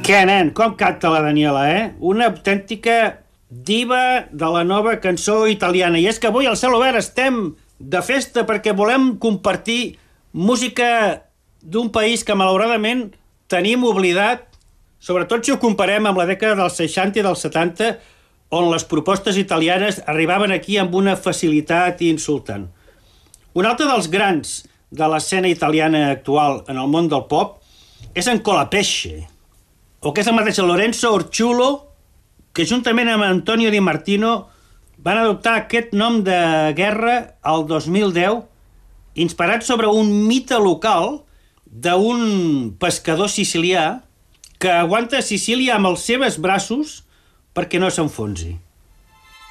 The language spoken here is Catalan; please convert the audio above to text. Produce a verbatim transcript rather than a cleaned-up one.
Què, nen? Com canta la Daniela, eh? Una autèntica diva de la nova cançó italiana. I és que avui al Cel Obert estem de festa perquè volem compartir música d'un país que malauradament tenim oblidat, sobretot si ho comparem amb la dècada dels seixanta i dels setanta, on les propostes italianes arribaven aquí amb una facilitat insultant. Un altre dels grans de l'escena italiana actual en el món del pop és en Colapesce, o que és el mateix Lorenzo Orciulo, que juntament amb Antonio Di Martino van adoptar aquest nom de guerra el dos mil deu, inspirat sobre un mite local d'un pescador sicilià que aguanta Sicília amb els seus braços perquè no s'enfonsi.